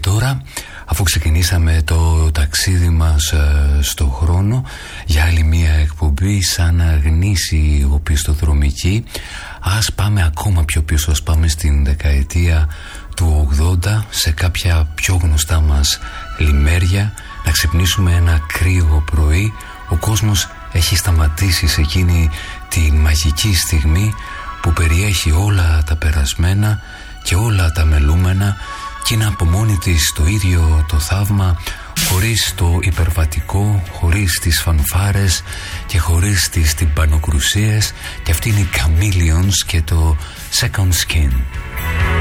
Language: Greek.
τώρα, αφού ξεκινήσαμε το ταξίδι μας στο χρόνο για άλλη μια εκπομπή σαν να γνήσει οπισθοδρομική, ας πάμε ακόμα πιο πίσω, ας πάμε στην δεκαετία του 80, σε κάποια πιο γνωστά μας λιμέρια, να ξυπνήσουμε ένα κρύο πρωί. Ο κόσμος έχει σταματήσει σε εκείνη τη μαγική στιγμή που περιέχει όλα τα περασμένα και όλα τα μελούμενα, και είναι από μόνη της το ίδιο το θαύμα, χωρίς το υπερβατικό, χωρίς τις φανφάρες και χωρίς τις τυμπανοκρουσίες. Και αυτή είναι η Chameleons και το Second Skin.